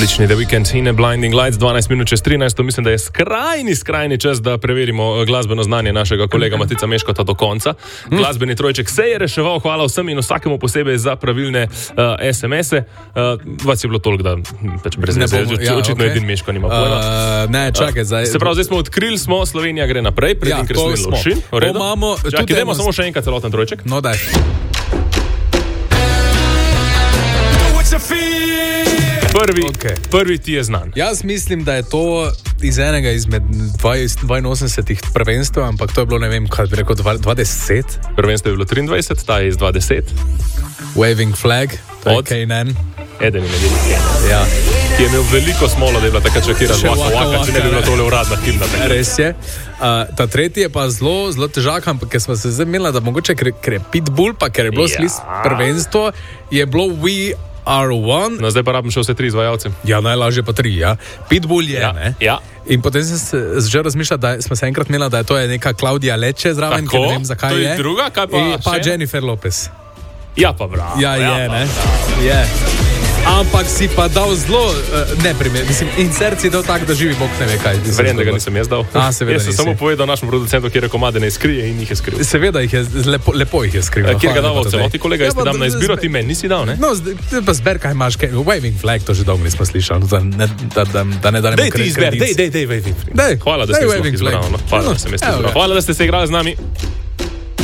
Odlični The Weeknd in Blinding Lights, 12 minut čez 13. Mislim, da je skrajni čas, da preverimo glasbeno znanje našega kolega Matica Meškota do konca. Glasbeni trojček se je reševal, hvala vsem in vsakemu posebej za pravilne SMS-e. Vas je bilo toliko, da pač brez veze, očitno edin Meško nima pojma. Ne, čakaj, zdaj. Se pravi, zdaj smo odkrili, Slovenija gre naprej, predtem, ker smo loši. Čakaj, dajmo samo še enkrat celoten trojček. No, daj. Prvi ti je znan. Jaz mislim, da je to iz enega izmed 82 prvenstev, ampak to je bilo, ne vem, kaj bi rekel, 2010. Prvenstvo je bilo 23, ta je iz 2010. Waving Flag, od K&N. Eden in edini K&N. Ja. Ki je imel veliko smolo, da je bila takrat čakira z Waka, če ne bi bila tole uradna himna. Res je. Ta tretji je pa zelo težak, ampak ker smo se zdaj imeli, da mogoče, ker je Pitbull, pa ker je bilo prvenstvo, je bilo We Are One. No, zdaj pa rabim še vse 3 izvajalce. Ja, najlažje pa 3, ja. Pitbull je, ja, ne? Ja. In potem sem se že razmišljal, da smo se enkrat imeli, da je to neka Claudia Leče zraven, ki ne vem, zakaj je. To je druga, kaj pa še? Pa Jennifer Lopez. Ja, pa bravo. Ja, je, ne? Je. Ampak si pa dal zelo neprimer. Mislim, in srce je dal tak, da živi Bog ne ve kaj. Verjem, da ga nisem jaz dal. Seveda jaz sem samo povedal našemu producentu, kjer je komade ne skrije in jih je skril. Seveda jih je, lepo jih je skril. Kjer ga dal v celoti, kolega, jaz ti dam na izbiro, ti meni nisi dal, ne? No, pa zber, kaj imaš, Waving Flag, to že dolgo nismo slišali, da ne danemo kredic. Dej ti izber, dej Waving Flag. Hvala, da ste se izbrali. Hvala, da ste se igrali z nami.